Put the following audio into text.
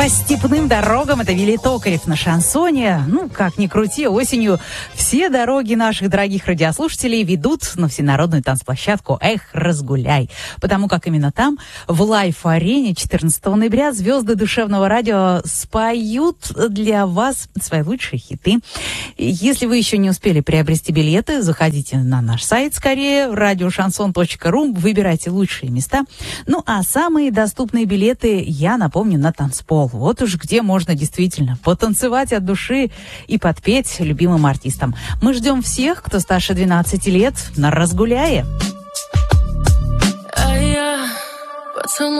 По степным дорогам это Вилли Токарев на шансоне. Ну, как ни крути, осенью все дороги наших дорогих радиослушателей ведут на всенародную танцплощадку «Эх, разгуляй». Потому как именно там, в Лайф-арене 14 ноября, звезды душевного радио споют для вас свои лучшие хиты. Если вы еще не успели приобрести билеты, заходите на наш сайт скорее, radioshanson.ru, выбирайте лучшие места. Ну, а самые доступные билеты, я напомню, на танцпол. Вот уж где можно действительно потанцевать от души и подпеть любимым артистам. Мы ждем всех, кто старше 12 лет, на «Разгуляе».